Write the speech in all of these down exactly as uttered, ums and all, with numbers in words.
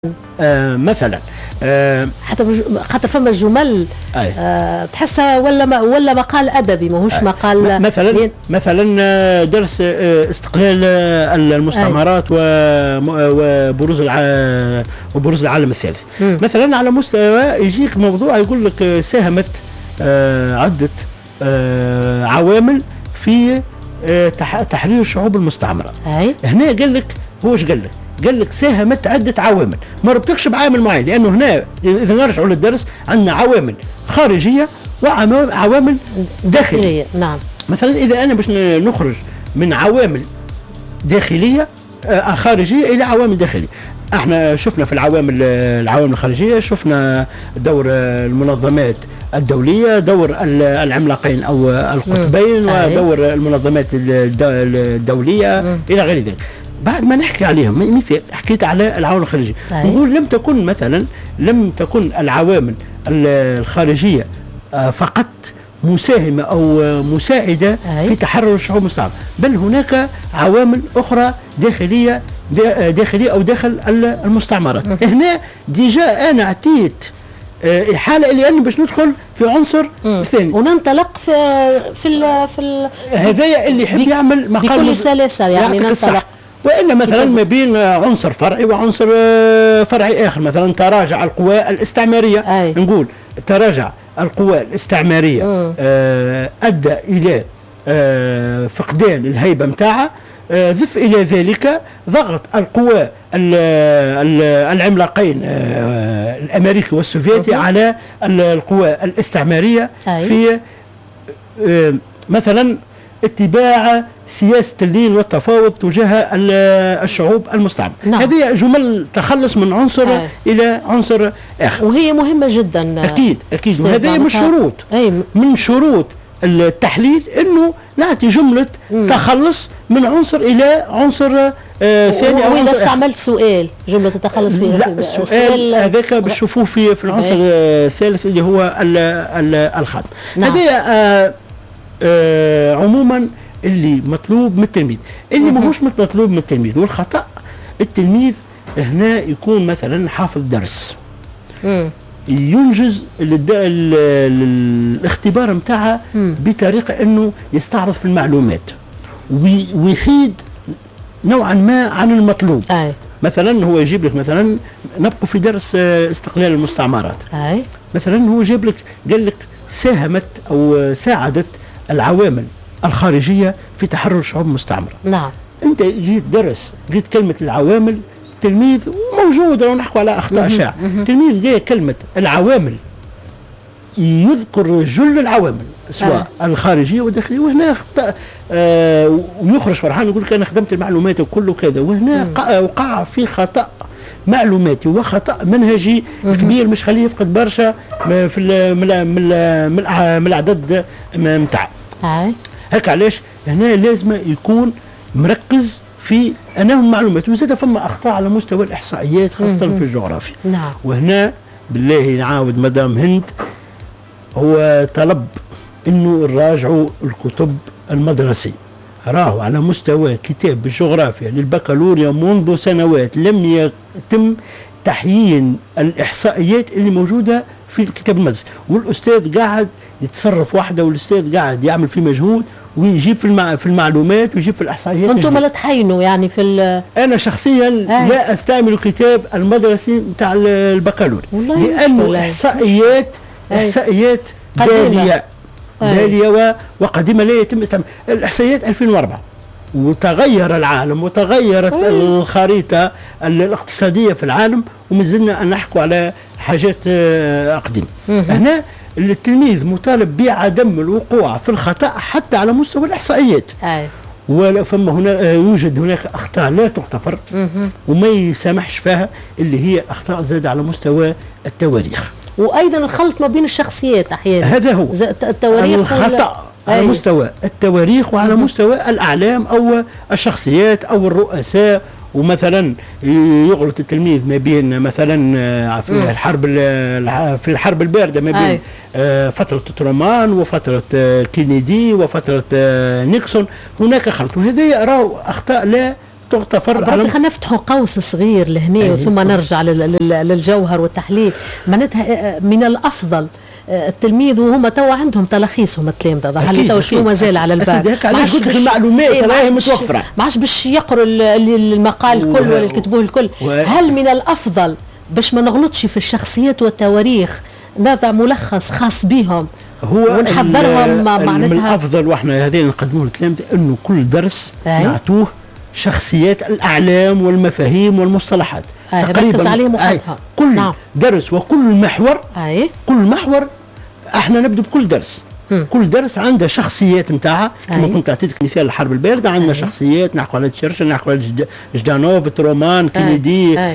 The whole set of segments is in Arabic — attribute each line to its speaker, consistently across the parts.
Speaker 1: آه مثلا آه
Speaker 2: حتى خاطر فما جمل آه تحسها ولا ما ولا مقال ادبي ماهوش آه مقال
Speaker 1: مثلا لين مثلا درس استقلال المستعمرات وبروز وبروز العالم الثالث. م. مثلا على مستوى يجيك موضوع يقول لك ساهمت آه عده آه عوامل في آه تحرير الشعوب المستعمره.
Speaker 2: أي.
Speaker 1: هنا قال لك هو ايش قال لك؟ قال لك ساهمت عدة عوامل، ما ربطكش بعامل معين، لأنه هنا إذا نرجعوا للدرس عندنا عوامل خارجية وعوامل داخلية.
Speaker 2: نعم.
Speaker 1: مثلا إذا أنا باش نخرج من عوامل داخلية آه خارجية إلى عوامل داخلية، احنا شفنا في العوامل العوامل الخارجية شفنا دور المنظمات الدولية، دور العملاقين أو القطبين، ودور المنظمات الدولية م. إلى غير ذلك. بعد ما نحكي عليهم مثال حكيت على العوامل الخارجية، نقول لم تكن مثلا لم تكن العوامل الخارجية فقط مساهمة أو مساعدة أي. في تحرر الشعوب المستعمرة، بل هناك عوامل أخرى داخلية داخلية أو داخل المستعمرات. هنا ديجا أنا أعطيت حالة اللي أنا باش ندخل في عنصر
Speaker 2: مم.
Speaker 1: ثاني
Speaker 2: وننطلق في في ال في ال
Speaker 1: هذايا اللي يحب يعمل مقال
Speaker 2: بكل سلاسة يعني ننطلق.
Speaker 1: وإلا مثلا ما بين عنصر فرعي وعنصر فرعي آخر، مثلا تراجع القوى الاستعمارية.
Speaker 2: أي.
Speaker 1: نقول تراجع القوى الاستعمارية آه أدى إلى آه فقدان الهيبة متاعها، آه ضف إلى ذلك ضغط القوى العملاقين آه الأمريكي والسوفيتي على القوى الاستعمارية.
Speaker 2: أي.
Speaker 1: في آه مثلا اتباع سياسة اللين والتفاوض تجاه الشعوب المستعمرة.
Speaker 2: نعم.
Speaker 1: هذه جمل تخلص من عنصر آه. إلى عنصر آخر،
Speaker 2: وهي مهمة جدا.
Speaker 1: أكيد أكيد، وهذه من شروط من شروط التحليل أنه نعطي جملة مم. تخلص من عنصر إلى عنصر آه ثاني.
Speaker 2: أو وإذا استعملت سؤال جملة تتخلص فيه،
Speaker 1: لا السؤال هذاك بتشوفوه في في العنصر الثالث اللي هو الخاتم.
Speaker 2: نعم.
Speaker 1: هذه آه آه عموما اللي مطلوب من التلميذ، اللي ماهوش مطلوب من التلميذ والخطأ التلميذ هنا يكون مثلا حافظ درس
Speaker 2: مم.
Speaker 1: ينجز الاختبار متاعها بطريقة انه يستعرض في المعلومات ويحيد نوعا ما عن المطلوب.
Speaker 2: أي.
Speaker 1: مثلا هو يجيب لك مثلا نبقى في درس استقلال المستعمرات.
Speaker 2: أي.
Speaker 1: مثلا هو جاب لك قال لك ساهمت او ساعدت العوامل الخارجية في تحرر الشعوب المستعمرة.
Speaker 2: نعم.
Speaker 1: انت جيت درس جيت كلمة العوامل، التلميذ موجود لو نحكوا على اخطاء شائعة، التلميذ جاي كلمة العوامل يذكر جل العوامل سواء آه. الخارجية والداخلية، وهنا خطأ آه ويخرج فرحان يقول لك انا خدمت المعلومات وكله كذا، وهنا وقع في خطأ معلوماتي وخطأ منهجي كبير مش خليه يفقد برشا في من العدد متاع. هيك علاش هنا لازم يكون مركز في انهم المعلومات، وزاد فما اخطاء على مستوى الاحصائيات خاصه في الجغرافيا.
Speaker 2: نعم.
Speaker 1: وهنا بالله نعاود مدام هند هو طلب انه نراجعوا الكتب المدرسيه، راهو على مستوى كتاب الجغرافيا للبكالوريا منذ سنوات لم يتم تحيين الاحصائيات اللي موجوده في الكتاب المدرسي، والاستاذ قاعد يتصرف وحده، والاستاذ قاعد يعمل في مجهود ويجيب في المع... في المعلومات ويجيب في الاحصائيات.
Speaker 2: انتم لا تحينوا يعني في ال...
Speaker 1: انا شخصيا آه. لا استعمل الكتاب المدرسي بتاع البكالوريا لانه احصائيات احصائيات باليه باليه وقديمه لا يتم استعمال الاحصائيات ألفين وأربعة، وتغير العالم وتغيرت أيه. الخريطة الاقتصادية في العالم ومازلنا نحكوا على حاجات قديمة. هنا التلميذ مطالب بعدم الوقوع في الخطأ حتى على مستوى الإحصائيات.
Speaker 2: أيه.
Speaker 1: ولا فما هنا يوجد هناك أخطاء لا تغتفر وما يسامحش فيها، اللي هي أخطاء زاد على مستوى التواريخ،
Speaker 2: وأيضا الخلط ما بين الشخصيات أحيانا.
Speaker 1: هذا هو
Speaker 2: التواريخ
Speaker 1: الخطأ على أيه. مستوى التواريخ وعلى مم. مستوى الأعلام أو الشخصيات أو الرؤساء، ومثلا يغلط التلميذ ما بين مثلا في الحرب في الحرب الباردة ما بين أيه. فترة ترومان وفترة كينيدي وفترة نيكسون، هناك خلط، وهذه راهو أخطاء لا تغتفر.
Speaker 2: خلينا نفتحوا قوس صغير لهنا ثم نرجع للجوهر والتحليل. معناتها من الافضل التلميذ وهم توا عندهم تلخيصهم التلامذه، هل توا شنو مازال على البال؟
Speaker 1: علاش قلت لك المعلومات راهي متوفره،
Speaker 2: ما عادش باش يقروا المقال الكل ولا يكتبوه الكل. هل من الافضل باش ما نغلطش في الشخصيات والتواريخ نضع ملخص خاص بهم
Speaker 1: هو
Speaker 2: ونحضرهم؟ معناتها
Speaker 1: من الافضل واحنا هذين نقدموه للتلامذه انه كل درس نعطوه شخصيات الاعلام والمفاهيم والمصطلحات
Speaker 2: آه تقريبا عليهم وقتها.
Speaker 1: كل نعم. درس وكل محور
Speaker 2: أي.
Speaker 1: كل محور احنا نبدو بكل درس م. كل درس عنده شخصيات نتاعها، كما كنت اعطيتك مثال الحرب البارده عندنا أي. شخصيات نحكوا على تشرشل، نحكوا على جدانوف، ترومان، كينيدي، آه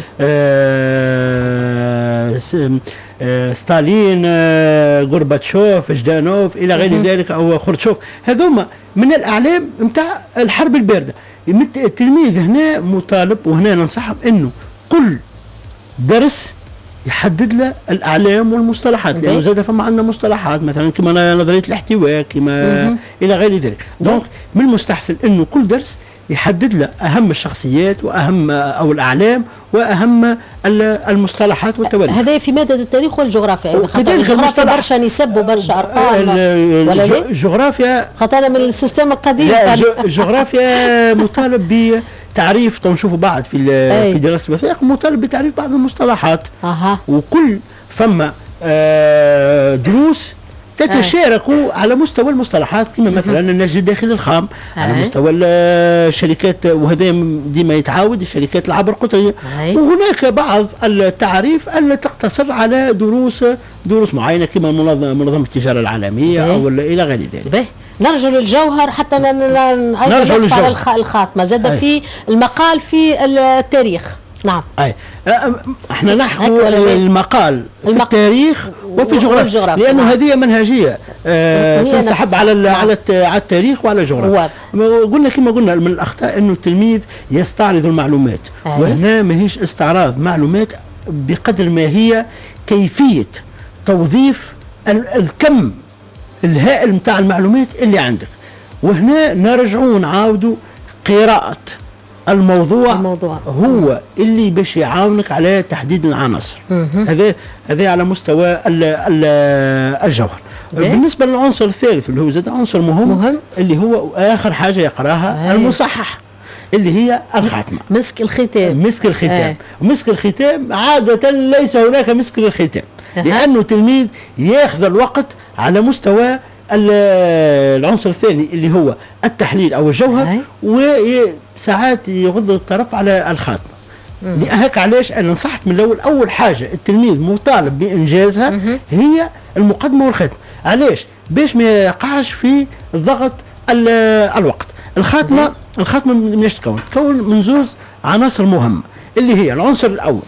Speaker 1: آه ستالين، آه غورباتشوف، جدانوف الى غير ذلك او خروتشوف. هذوما من الاعلام نتاع الحرب البارده. التلميذ هنا مطالب، وهنا ننصحهم انه كل درس يحدد له الاعلام والمصطلحات، لانه زاد فما عندنا مصطلحات مثلا كما نظريه الاحتواء كما الى غير ذلك. دونك من المستحسن انه كل درس يحدد له اهم الشخصيات واهم او الاعلام واهم المصطلحات والتواريخ.
Speaker 2: هذا في ماده التاريخ والجغرافيا. كذلك الجغرافيا برشا نسب وبرشا ارقام
Speaker 1: ولا الجغرافيا
Speaker 2: خاطرنا من السيستم القديم.
Speaker 1: الجغرافيا مطالب بتعريف، نشوفوا بعد في في دراسه الوثائق مطالب بتعريف بعض المصطلحات.
Speaker 2: أه.
Speaker 1: وكل فما دروس تتشاركوا على مستوى المصطلحات كما مثلا النسج الداخلي الخام، على مستوى الشركات، وهذا ديما يتعاود الشركات العبر قطريه. وهناك بعض التعريف التي تقتصر على دروس دروس معينه كما منظمه التجاره العالميه او الى غير ذلك.
Speaker 2: نرجع للجوهر حتى نرجع الخاتمه زاد في المقال في التاريخ. نعم.
Speaker 1: اي احنا نحكوا المقال في المق... التاريخ وفي الجغرافيا، لانه نعم. هذه منهجيه اه تنسحب على نعم. على على التاريخ وعلى الجغرافيا. قلنا كما قلنا من الاخطاء انه التلميذ يستعرض المعلومات، أيه. وهنا ماهيش استعراض معلومات بقدر ما هي كيفيه توظيف الكم الهائل نتاع المعلومات اللي عندك. وهنا نرجعوا نعاودوا قراءه الموضوع, الموضوع هو اللي باش يعاونك على تحديد العناصر. هذا هذا على مستوى ال ال الجوهر. بالنسبه للعنصر الثالث اللي هو زاد عنصر مهم, مهم اللي هو اخر حاجه يقراها المصحح اللي هي الخاتمه،
Speaker 2: مسك الختام.
Speaker 1: مسك الختام آه. مسك الختام عاده ليس هناك مسك للختام، آه. لانه التلميذ ياخذ الوقت على مستوى العنصر الثاني اللي هو التحليل او الجوهر، وساعات يغض الطرف على الخاتمه. هيك علاش انا نصحت من الاول اول حاجه التلميذ مطالب بانجازها مم. هي المقدمه والختم. علاش؟ باش ما يقعش في ضغط الوقت. الخاتمه مم. الخاتمه من ايش تكون؟ تكون من زوز عناصر مهمه اللي هي العنصر الاول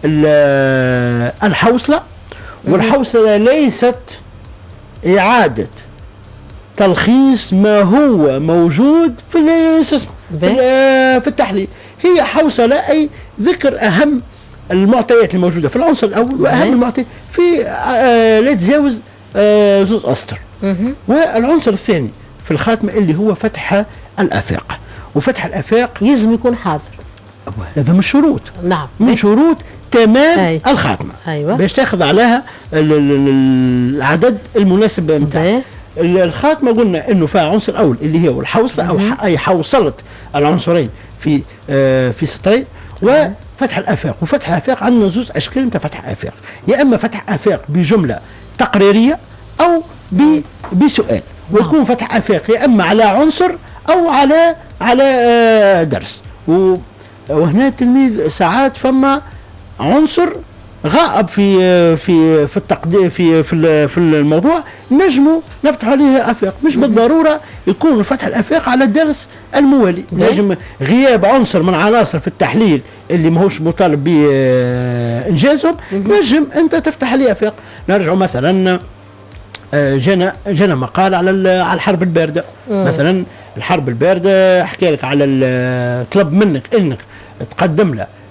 Speaker 1: الحوصله، والحوصله ليست اعاده تلخيص ما هو موجود في في التحليل، هي حوصله اي ذكر اهم المعطيات الموجوده في العنصر الاول واهم المعطيات في آه لا تجاوز آه زوز اسطر. والعنصر الثاني في الخاتمه اللي هو فتح الافاق، وفتح الافاق
Speaker 2: يلزم يكون حاضر.
Speaker 1: هذا من الشروط.
Speaker 2: نعم.
Speaker 1: من شروط تمام أي. الخاتمه.
Speaker 2: أيوة.
Speaker 1: باش تاخذ عليها العدد المناسب نتاعها. الخاتمه قلنا انه فيها عنصر اول اللي هو الحوصله او اي حوصله العنصرين في آه في سطرين، وفتح الافاق. وفتح الافاق عندنا زوج اشكال نتاع فتح افاق، يا اما فتح افاق بجمله تقريريه او بسؤال، ويكون فتح افاق يا اما على عنصر او على على آه درس. وهنا التلميذ ساعات فما عنصر غائب في في في التقدير في في في الموضوع نجموا نفتح عليه افاق، مش بالضروره يكون فتح الافاق على الدرس الموالي. نجم غياب عنصر من عناصر في التحليل اللي ماهوش مطالب بانجازهم نجم انت تفتح عليه افاق. نرجعوا مثلا جانا جانا مقال على على الحرب البارده مثلا. الحرب البارده حكى لك على طلب منك انك تقدم له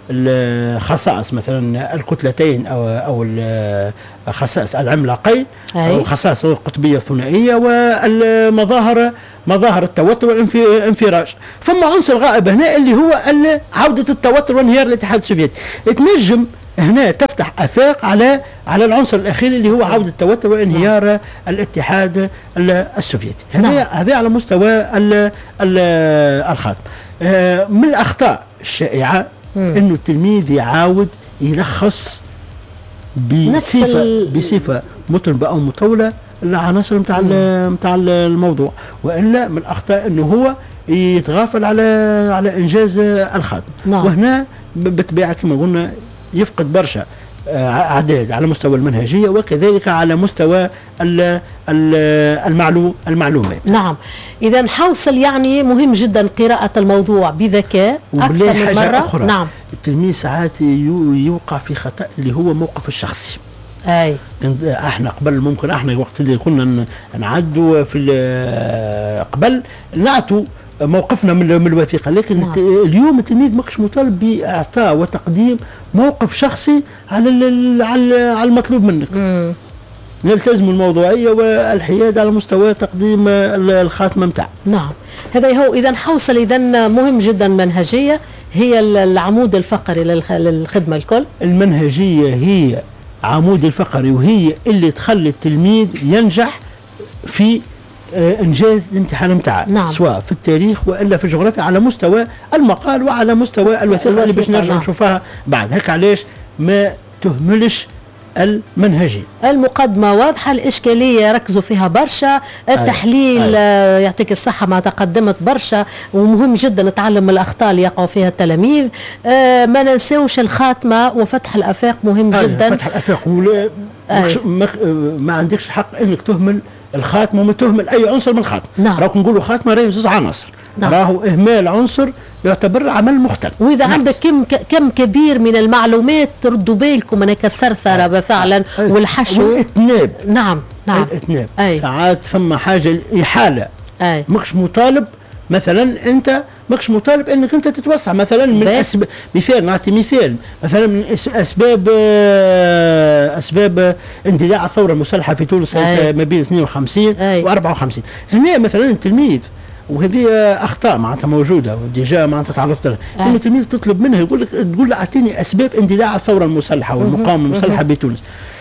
Speaker 1: الخصائص مثلا الكتلتين او او خصائص العملاقين او خصائص القطبيه الثنائيه والمظاهر مظاهر التوتر والانفراج. ثم عنصر غائب هنا اللي هو عوده التوتر وانهيار الاتحاد السوفيتي. تنجم هنا تفتح افاق على على العنصر الاخير اللي هو عوده التوتر وانهيار نعم. الاتحاد السوفيتي. هذا نعم. هذا على مستوى ال ال الخاتم. آه من الاخطاء الشائعه انه التلميذ يعاود يلخص بصفه بصفه مطلبه او مطوله العناصر نتاع نتاع الموضوع، والا من الاخطاء انه هو يتغافل على على انجاز الخاتم. نعم. وهنا بالطبيعه كما قلنا يفقد برشا اعداد على مستوى المنهجيه وكذلك على مستوى المعلوم المعلومات.
Speaker 2: نعم، اذا حوصل يعني مهم جدا قراءه الموضوع بذكاء اكثر من مره. أخرى. نعم،
Speaker 1: التلميذ ساعات يوقع في خطا اللي هو موقف الشخصي.
Speaker 2: اي
Speaker 1: احنا قبل ممكن احنا وقت اللي كنا نعدوا في قبل نعطوا موقفنا من الوثيقه، لكن نعم. اليوم التلميذ ماكش مطالب باعطاء وتقديم موقف شخصي على على المطلوب منك. مم. نلتزم الموضوعيه والحياد على مستوى تقديم الخاتمه نتاع.
Speaker 2: نعم، هذا هو. اذا حوصل اذا مهم جدا منهجيه هي العمود الفقري للخدمه الكل.
Speaker 1: المنهجيه هي عمود الفقري وهي اللي تخلي التلميذ ينجح في انجاز الامتحان نتاعه. نعم. سواء في التاريخ والا في الجغرافيا على مستوى المقال وعلى مستوى الوثيقه اللي باش نرجع نشوفها بعد. هيك علاش ما تهملش المنهجي.
Speaker 2: المقدمة واضحة، الإشكالية ركزوا فيها برشا، التحليل أي. أي. يعطيك الصحة ما تقدمت برشا، ومهم جدا نتعلم من الأخطاء اللي يقعوا فيها التلاميذ. آه ما ننسوش الخاتمة وفتح الآفاق مهم أي. جدا.
Speaker 1: فتح الآفاق ولا ما عندكش حق انك تهمل الخاتمه وما تهمل اي عنصر من الخاتمه. نعم. راهو نقولوا خاتمه راهي زوج عناصر. نعم. راهو اهمال عنصر يعتبر عمل مختل.
Speaker 2: واذا نعم. عندك كم كم كبير من المعلومات تردوا بالكم انك الثرثره فعلا والحشو
Speaker 1: والاتناب.
Speaker 2: نعم نعم
Speaker 1: الاتناب. ساعات ثم حاجه الاحاله. اي ماكش مطالب مثلا انت ماكش مطالب انك انت تتوسع مثلا من اسباب. مثال نعطي مثال مثلا من اسباب اسباب اندلاع الثوره المسلحه في تونس ما بين اثنين وخمسين و أربعة وخمسين. هنا مثلا التلميذ وهذه اخطاء معناتها موجوده وديجا معناتها تعرضت لها، انه التلميذ تطلب منه يقول لك تقول له اعطيني اسباب اندلاع الثوره المسلحه والمقاومه المسلحه بتونس.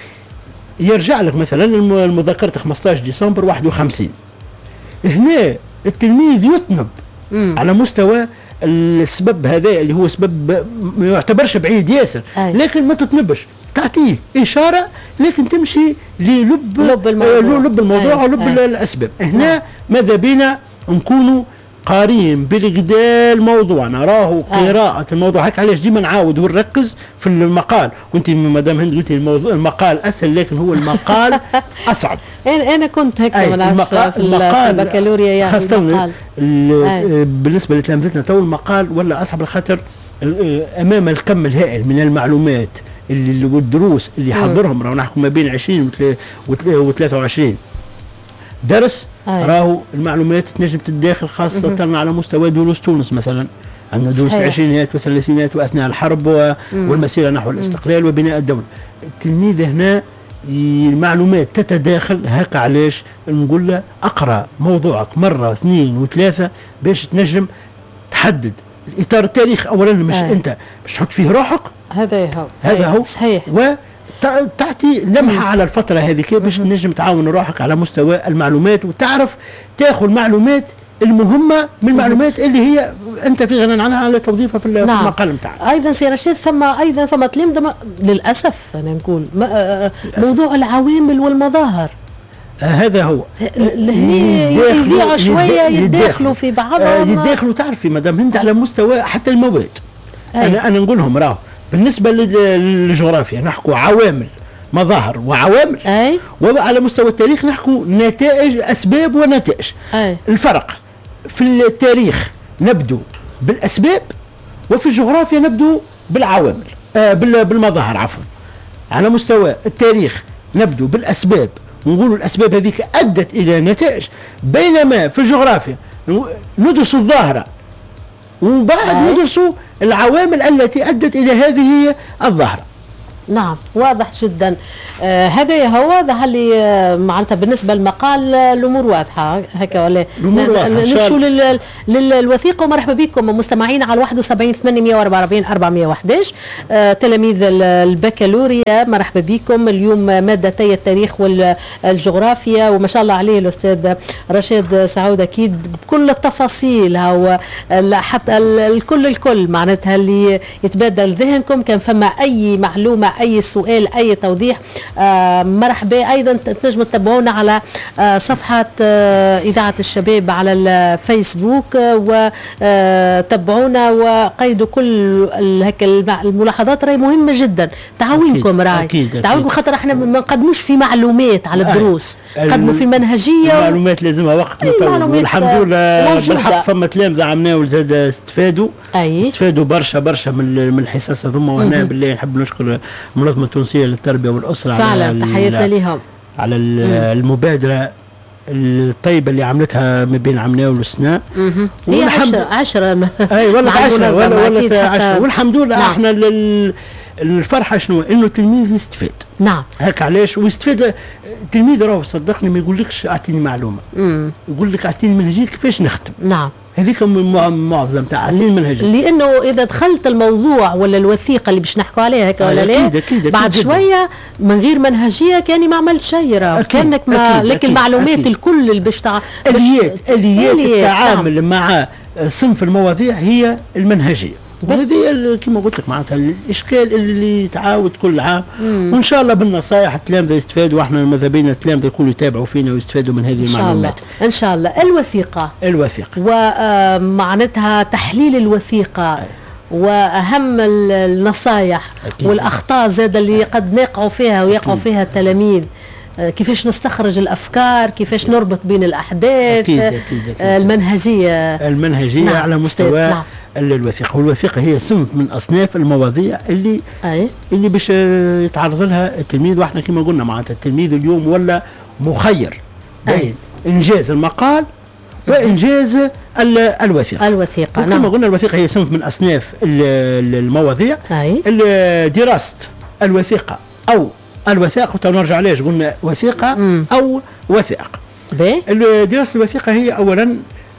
Speaker 1: يرجع لك مثلا المذكره خمسطاش ديسمبر واحد وخمسين. هنا التلميذ يطنب مم. على مستوى السبب هذا اللي هو سبب ما يعتبرش بعيد ياسر، أي. لكن ما تطنبش، تعطيه اشاره لكن تمشي للب
Speaker 2: لب الموضوع,
Speaker 1: لب الموضوع ولب الاسباب. هنا أي. ماذا بينا نكونوا قارين بالكدا الموضوع، نراه قراءة الموضوع. هيك علاش ديما نعاود ونركز في المقال، وانت مدام هند قلتي الموضوع المقال اسهل لكن هو المقال اصعب.
Speaker 2: انا انا كنت هيك ما نعرفش في البكالوريا يعني
Speaker 1: خاصة بالنسبة لتلامذتنا تو المقال ولا اصعب الخاطر امام الكم الهائل من المعلومات اللي والدروس اللي حضرهم. راهو نحكم ما بين عشرين و ثلاثة وعشرين درس. أي. راهو المعلومات تنجم تتداخل خاصة مم. على مستوى دروس تونس مثلا. عندنا دروس العشرينات والثلاثينات واثناء الحرب و... والمسيرة نحو الاستقلال وبناء الدولة. التلميذ هنا المعلومات تتداخل. هكا علاش نقول له اقرا موضوعك مرة واثنين وثلاثة باش تنجم تحدد الاطار التاريخي اولا. مش أي. انت مش تحط فيه روحك.
Speaker 2: هذا هو
Speaker 1: هذا هو
Speaker 2: صحيح.
Speaker 1: و تعطي لمحة على الفترة هذيك باش تنجم تعاون روحك على مستوى المعلومات وتعرف تاخذ معلومات المهمة من المعلومات اللي هي أنت في غنى عنها على توظيفها في
Speaker 2: نعم.
Speaker 1: المقال نتاعك.
Speaker 2: أيضا سي رشيد ثم أيضا ثم تلمذة للأسف أنا نقول موضوع العوامل والمظاهر.
Speaker 1: آه هذا هو
Speaker 2: يذيعوا شوية يتداخلوا في بعضهم.
Speaker 1: يتداخلوا تعرفي مدام هند على مستوى حتى المواد. أي. أنا أنا نقول لهم راهو بالنسبة للجغرافيا نحكوا عوامل مظاهر وعوامل. أي. وعلى مستوى التاريخ نحكوا نتائج أسباب ونتائج. أي. الفرق في التاريخ نبدو بالأسباب وفي الجغرافيا نبدو بالعوامل آه بالمظاهر عفوا. على مستوى التاريخ نبدو بالأسباب ونقولوا الأسباب هذيك أدت إلى نتائج، بينما في الجغرافيا ندرس الظاهرة ومن بعد ندرسوا العوامل التي أدت إلى هذه الظاهرة.
Speaker 2: نعم واضح جدا. آه هذا هو واضح اللي آه معناتها بالنسبه للمقال الامور واضحه هكا ولا نمشوا لل... للوثيقه. ومرحبا بكم مستمعين على واحد وسبعين ثمانمائة وأربعة وأربعين أربعمائة وأحد عشر. آه تلاميذ البكالوريا مرحبا بكم. اليوم مادتي التاريخ والجغرافيا وما شاء الله عليه الاستاذ رشيد سعود اكيد بكل التفاصيل هو حتى الكل الكل معناتها اللي يتبادل ذهنكم كان فما اي معلومه اي سؤال اي توضيح آه مرحبا. ايضا تنجموا تتابعونا على آه صفحه آه اذاعه الشباب على الفيسبوك آه وتابعونا وقيدوا كل هيك الملاحظات راهي مهمه جدا. تعاونكم راهي تعاونكم خاطر احنا ما نقدموش في معلومات على الدروس نقدموا في المنهجيه.
Speaker 1: المعلومات لازمها وقت مطول والحمد لله بالحق فما تلامذه عمناو زاد استفادوا أي. استفادوا برشا برشا من من الحصص هذوما. وهنا بالله نحب نشكر المنظمة التونسية للتربية والأسرة
Speaker 2: فعلا تحياتنا لهم
Speaker 1: على المبادرة الطيبة اللي عملتها ما بين عمناول وسناء.
Speaker 2: هي عشرة عشرة
Speaker 1: اي والله عشرة ولا ولا عشرة والحمد لله. نعم. احنا الفرحة شنو انه التلميذ يستفاد.
Speaker 2: نعم
Speaker 1: هيك علاش ويستفاد التلميذ. راهو صدقني ما يقولكش اعطيني معلومة مم. يقول لك اعطيني منهجية كيفاش نختم.
Speaker 2: نعم
Speaker 1: هذيك المعظم تاع المنهج
Speaker 2: لانه اذا دخلت الموضوع ولا الوثيقه اللي باش نحكوا عليها هيك ولا لا بعد أكيد شويه من غير منهجيه كاني ما عملت شيء راه كانك ما لك المعلومات الكل اللي باش تع...
Speaker 1: اليات اليات التعامل مع صنف المواضيع هي المنهجيه. وهذه كما قلت لك معناتها الاشكال اللي يتعاود كل عام. مم. وان شاء الله بالنصائح التلامذه يستفادوا واحنا ماذا بينا التلامذه الكل يتابعوا فينا ويستفادوا من هذه المعلومات
Speaker 2: ان شاء الله. الوثيقه
Speaker 1: الوثيقه
Speaker 2: ومعناتها تحليل الوثيقه أي. واهم النصائح والاخطاء زاد اللي قد نقعوا فيها ويقعوا فيها التلاميذ كيفاش نستخرج الافكار كيفاش نربط بين الاحداث. أكيد أكيد أكيد. المنهجيه
Speaker 1: المنهجيه نعم. على مستوى نعم. الوثيقة. والوثيقة هي صنف من أصناف المواضيع اللي أي. اللي باش يتعرض لها التلميذ. واحنا كما قلنا معناتها التلميذ اليوم ولا مخير بين إنجاز المقال وإنجاز الوثيقة.
Speaker 2: الوثيقة
Speaker 1: نعم. كما قلنا الوثيقة هي صنف من أصناف المواضيع. دراسة الوثيقة أو الوثائق ونرجع عليه قلنا وثيقة مم. أو وثائق. دراسة الوثيقة هي أولا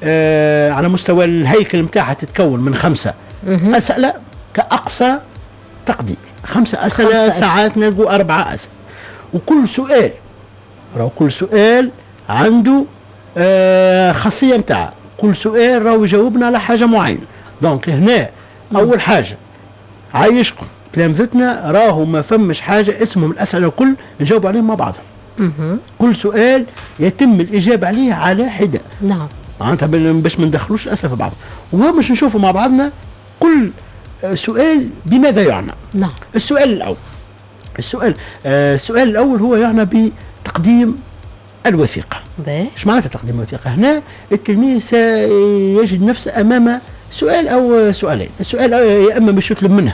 Speaker 1: آه على مستوى الهيكل متاعها تتكون من خمسة مه. أسئلة كأقصى تقدير. خمسة أسئلة ساعات نلقوا أربعة أسئلة وكل سؤال راهو كل سؤال عنده آه خاصية متاعه. كل سؤال راهو يجاوبنا على حاجة معينة. دونك هنا مه. أول حاجة عايشكم تلامذتنا راهو ما فمش حاجة اسمهم الأسئلة الكل نجاوب عليهم مع بعضهم. مه. كل سؤال يتم الإجابة عليه على حدة.
Speaker 2: نعم
Speaker 1: معناتها باش ما ندخلوش الاسئله في بعض وباش نشوفوا مع بعضنا كل سؤال بماذا يعنى.
Speaker 2: نعم.
Speaker 1: السؤال الاول السؤال آه السؤال الاول هو يعنى بتقديم الوثيقه. ايش معناتها تقديم الوثيقه؟ هنا التلميذ سيجد نفسه امام سؤال او سؤالين. السؤال يا اما باش يطلب منه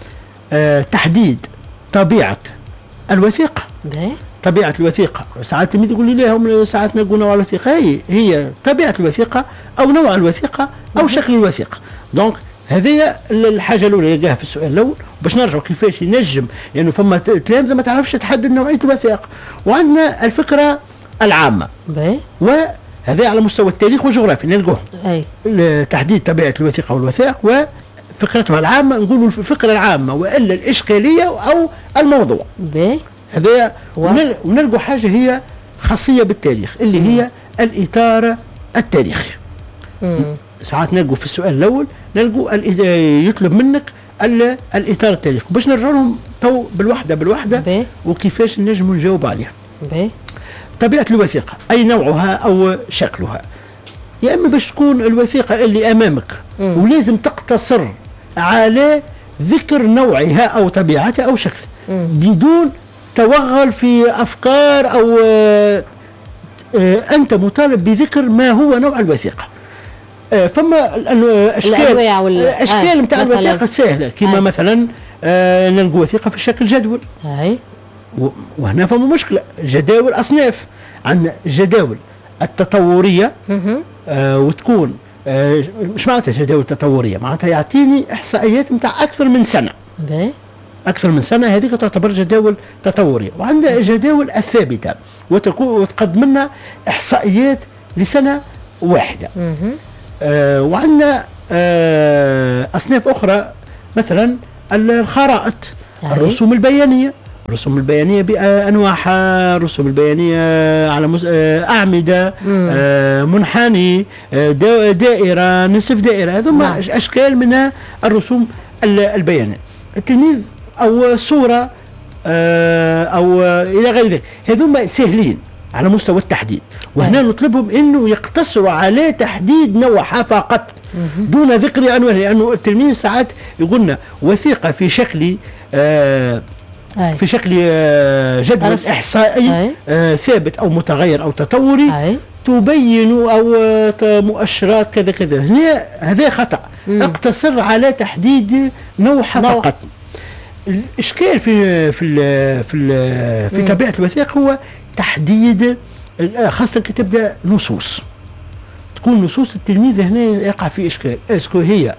Speaker 1: آه تحديد طبيعه الوثيقه.
Speaker 2: بيه.
Speaker 1: طبيعة الوثيقة. ساعات التلميذ يقول لي لا هم ساعات نقول نوع الوثيقة هي هي طبيعة الوثيقة أو نوع الوثيقة أو شكل الوثيقة. دونك هذه الحاجة الأولى يلقاها في السؤال الأول باش نرجعوا كيفاش ينجم لأنه يعني فما تلامذة ما تعرفش تحدد نوعية الوثائق. وعندنا الفكرة العامة
Speaker 2: بي.
Speaker 1: وهذا على مستوى التاريخ والجغرافيا نلقوه تحديد طبيعة الوثيقة والوثائق وفكرتها العامة نقولوا الفكرة العامة وإلا الإشكالية أو الموضوع.
Speaker 2: بي.
Speaker 1: هذا ونلقوا حاجة هي خاصية بالتاريخ اللي مم. هي الإطار التاريخي. مم. ساعات نلقوا في السؤال الأول نلقوا يطلب منك الإطار التاريخي باش نرجع لهم تو بالوحدة بالوحدة بي. وكيفاش نجم نجاوب عليها.
Speaker 2: بي.
Speaker 1: طبيعة الوثيقة أي نوعها أو شكلها. يا إما باش تكون الوثيقة اللي أمامك مم. ولازم تقتصر على ذكر نوعها أو طبيعتها أو شكلها بدون توغل في أفكار أو آآ آآ أنت مطالب بذكر ما هو نوع الوثيقة. فما أشكال أشكال متاع آه الوثيقة سهلة كما آه. مثلا نلقى وثيقة في شكل جدول.
Speaker 2: آه.
Speaker 1: وهنا فما مشكلة جداول أصناف. عندنا جداول التطورية آه وتكون آه مش معناتها جداول تطوريه، معناتها يعطيني احصائيات نتاع اكثر من سنه.
Speaker 2: باهي.
Speaker 1: اكثر من سنه، هذيك تعتبر جداول تطوريه. وعندنا الجداول الثابته وتقدم لنا احصائيات لسنه واحده. آه وعندنا آه اصناف اخرى، مثلا الخرائط، الرسوم البيانيه، الرسوم البيانيه بانواعها، الرسوم البيانيه على مس... آه اعمده، آه منحني، آه دائره، نصف دائره، هذوما اشكال من الرسوم البيانيه. التلميذ او صوره آه او آه الى غير ذلك، هذوما سهلين على مستوى التحديد، وهنا أي. نطلبهم انه يقتصروا على تحديد نوعها فقط دون ذكر عنوان، لانه التلميذ ساعات يقولنا وثيقه في شكل آه أي. في شكل آه جدول احصائي آه ثابت او متغير او تطوري أي. تبين او آه مؤشرات كذا كذا، هنا هذا خطا. مم. اقتصر على تحديد نوعها نوع. فقط. الاشكال في في ال في ال في طبيعه الوثيقه هو تحديد، خاصه كي تبدا نصوص، تكون نصوص التلميذ هنا يقع في اشكال، اسكو هي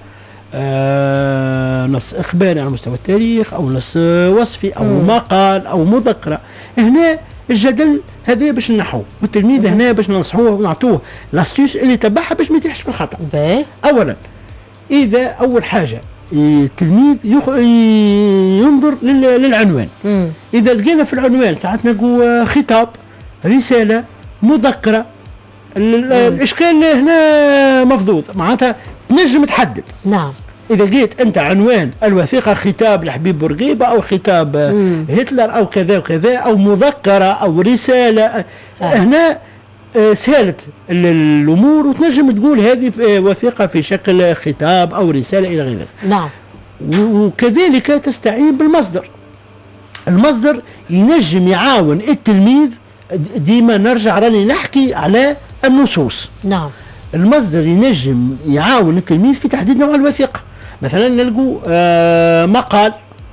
Speaker 1: آه نص اخباري على مستوى التاريخ او نص وصفي او مم. مقال او مذكره. هنا الجدل هذا باش نحوه، والتلميذ هنا باش ننصحوه ونعطوه لاستيوس اللي تبعها باش ما يتيحش في الخطا. اولا اذا اول حاجه التلميذ يخ... ينظر للعنوان. مم. اذا لقينا في العنوان ساعات نلقوا خطاب، رساله، مذكره، الاشكال هنا مفضوض، معناتها تنجم تحدد.
Speaker 2: نعم.
Speaker 1: اذا لقيت انت عنوان الوثيقه خطاب لحبيب بورقيبه او خطاب مم. هتلر او كذا وكذا او مذكره او رساله، آه. هنا سهلت الامور وتنجم تقول هذه وثيقه في شكل خطاب او رساله الى غير ذلك.
Speaker 2: نعم.
Speaker 1: وكذلك تستعين بالمصدر. المصدر ينجم يعاون التلميذ، ديما نرجع راني نحكي على النصوص.
Speaker 2: نعم. المصدر
Speaker 1: ينجم يعاون التلميذ في تحديد نوع الوثيقه. مثلا نلقوا آه مقال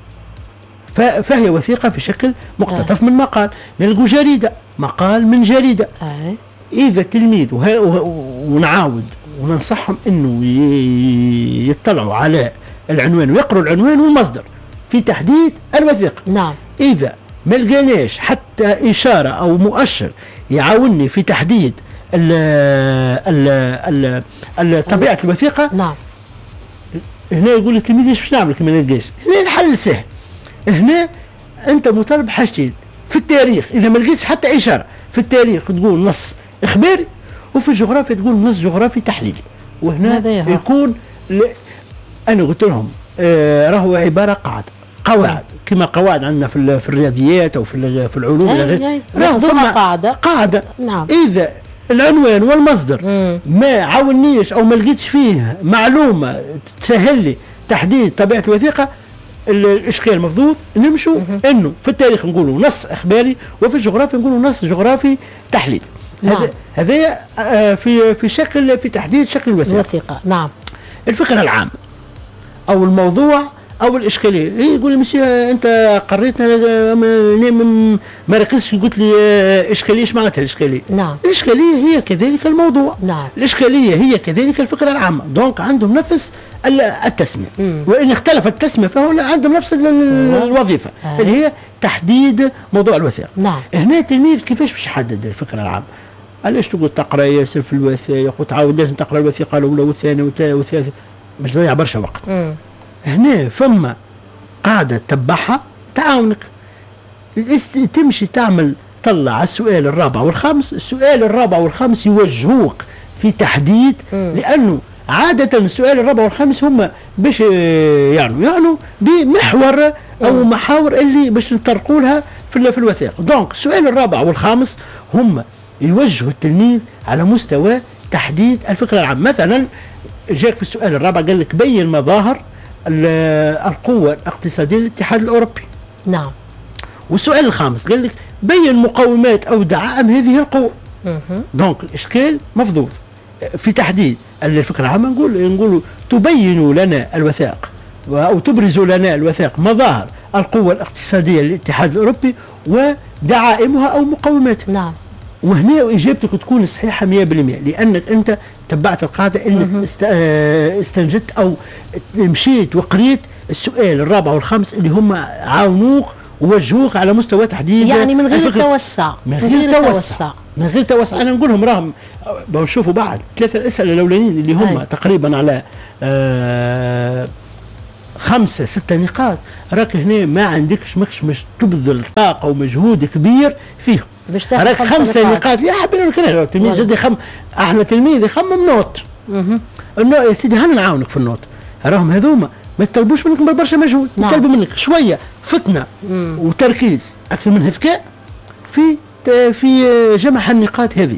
Speaker 1: فهي وثيقه في شكل مقتطف آه. من مقال، نلقوا جريده، مقال من جريده. آه. إذا التلميذ ونعاود وننصحهم إنه يطلعوا على العنوان ويقروا العنوان والمصدر في تحديد الوثيقة.
Speaker 2: نعم.
Speaker 1: إذا ما لقيناش حتى إشارة أو مؤشر يعاونني في تحديد ال ال ال طبيعة الوثيقة،
Speaker 2: نعم،
Speaker 1: هنا يقول التلميذ ايش باش نعمل كما نلقاش. هنا الحل سهل، هنا أنت مطالب حاجتين في التاريخ. إذا ما لقيتش حتى إشارة في التاريخ تقول نص إخباري، وفي الجغرافيا تقول نص جغرافي تحليلي. وهنا يكون ل... أنا قلت لهم آه راهو عبارة قاعدة قواعد كما قواعد عندنا في في الرياضيات أو في في العلوم
Speaker 2: أي راهو قاعدة
Speaker 1: قاعدة.
Speaker 2: نعم.
Speaker 1: إذا العنوان والمصدر مم. ما عاونيش أو ما لقيتش فيه معلومة تسهل لي تحديد طبيعة الوثيقة، الاشكال مفضوض. نمشوا انه في التاريخ نقولوا نص اخباري، وفي الجغرافيا نقولوا نص جغرافي تحليل.
Speaker 2: نعم.
Speaker 1: هذا في في شكل في تحديد شكل الوثيقه.
Speaker 2: الوثيقه. نعم.
Speaker 1: الفكره العامه او الموضوع او الاشكاليه، هي يقول لي مشي انت قريتنا ما ركزتش قلت لي اشكاليه، ايش معناتها الاشكاليه؟
Speaker 2: نعم.
Speaker 1: الاشكاليه هي كذلك الموضوع.
Speaker 2: نعم.
Speaker 1: الاشكاليه هي كذلك الفكره العامه، دونك عندهم نفس التسميه. مم. وان اختلفت التسميه فهنا عندهم نفس الوظيفه آه. اللي هي تحديد موضوع الوثيقه.
Speaker 2: نعم.
Speaker 1: هنا التلميذ كيفاش باش يحدد الفكره العامه؟ علاش تقول تقرا ياسر في الوثائق وتعاود لازم تقرا الوثيقه الاولى والثانيه والثالثه، باش تضيع برشا وقت. مم. هنا فما قاعده تتبعها تعاونك، تمشي تعمل طلع السؤال الرابع والخامس. السؤال الرابع والخامس يوجهوك في تحديد، مم. لانه عادة السؤال الرابع والخامس هم باش يعني يعني بمحور او محاور اللي باش نطرقوا لها في في الوثائق. دونك السؤال الرابع والخامس هم يوجهوا التلميذ على مستوى تحديد الفكرة العامة. مثلا جاك في السؤال الرابع قال لك بين مظاهر القوة الاقتصادية للاتحاد الأوروبي.
Speaker 2: نعم.
Speaker 1: والسؤال الخامس قال لك بين مقومات أو دعائم هذه القوة. دونك الإشكال مفضوض في تحديد الفكرة العامة. نقول نقولوا تبين لنا الوثائق أو تبرز لنا الوثائق مظاهر القوة الاقتصادية للاتحاد الأوروبي ودعائمها أو مقوماتها.
Speaker 2: نعم.
Speaker 1: وهنا اجابتك تكون صحيحه مئة بالمئة، لانك انت تبعت القاعده انك است... استنجدت او مشيت وقريت السؤال الرابع والخامس اللي هم عاونوك ووجهوك على مستوى تحديد،
Speaker 2: يعني من غير توسع،
Speaker 1: من غير توسع من غير توسع. انا نقول لهم راهم بنشوفوا بعد ثلاثه الاسئله الاولانيين اللي هم هاي. تقريبا على آه خمسه سته نقاط، راك هنا ما عندكش ماكش مش تبذل طاقه ومجهود كبير فيهم، راك خمسه نقاط, نقاط. يا حبيبي نقول تلميذ جدي خم احنا تلميذ يخمم نوت النوت يا سيدي هانا نعاونك في النوت، راهم هذوما ما يطلبوش منك برشا مجهود، نعم. يطلبوا منك شويه فتنه مم. وتركيز اكثر من هذاك في في جمع النقاط هذه.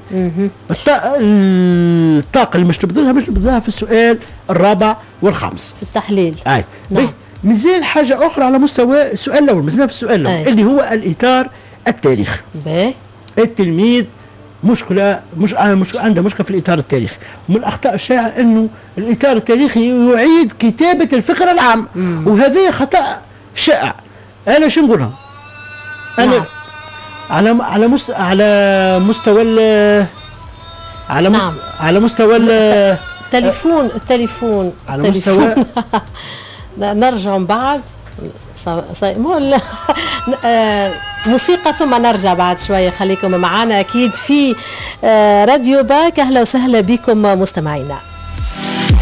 Speaker 1: الطاقه اللي مش تبذلها مش تبذلها في السؤال الرابع والخامس
Speaker 2: في التحليل.
Speaker 1: اي نعم. مازال حاجه اخرى على مستوى السؤال الاول، مازلنا في السؤال الاول اللي هو الاطار التاريخي. باهي التلميذ مشكله مش مش عنده مشكله في الاطار التاريخي، ومن الاخطاء الشائعه انه الاطار التاريخي يعيد كتابه الفكره العامه، وهذا خطا شائع. انا شو نقولها؟ انا نعم. على على مست... على مستوى ال... على مست... نعم. على مستوى
Speaker 2: التليفون التليفون
Speaker 1: على مستوى
Speaker 2: نرجع بعد صا... مو موسيقى ثم نرجع بعد شويه. خليكم معنا اكيد في راديو باك. اهلا وسهلا بكم مستمعينا.